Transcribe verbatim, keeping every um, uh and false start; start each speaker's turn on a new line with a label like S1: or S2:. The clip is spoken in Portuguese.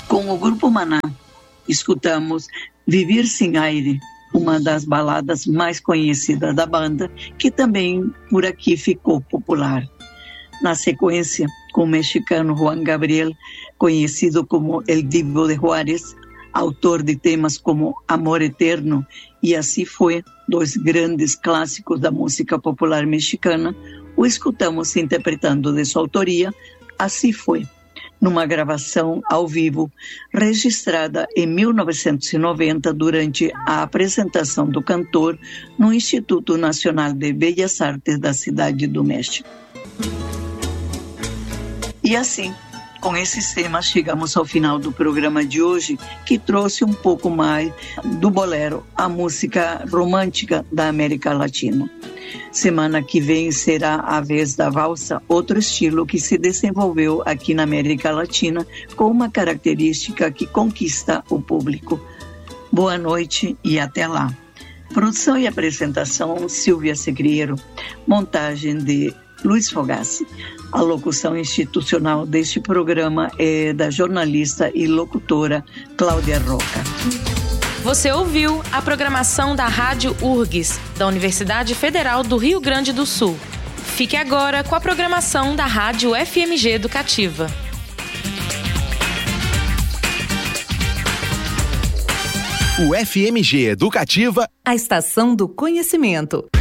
S1: Com o Grupo Maná, escutamos Viver Sem Aire, uma das baladas mais conhecidas da banda, que também por aqui ficou popular. Na sequência, com o mexicano Juan Gabriel, conhecido como El Divo de Juárez, autor de temas como Amor Eterno e Assim Foi, dois grandes clássicos da música popular mexicana, o escutamos interpretando de sua autoria Assim Foi, numa gravação ao vivo registrada em mil novecentos e noventa durante a apresentação do cantor no Instituto Nacional de Belas Artes da Cidade do México. E assim, com esses temas, chegamos ao final do programa de hoje, que trouxe um pouco mais do bolero, a música romântica da América Latina. Semana que vem será a vez da valsa, outro estilo que se desenvolveu aqui na América Latina com uma característica que conquista o público. Boa noite e até lá. Produção e apresentação, Silvia Segriero. Montagem de Luiz Fogassi. A locução institucional deste programa é da jornalista e locutora Cláudia Roca.
S2: Você ouviu a programação da Rádio U R G S, da Universidade Federal do Rio Grande do Sul. Fique agora com a programação da Rádio F M G Educativa.
S3: O F M G Educativa,
S4: a estação do conhecimento.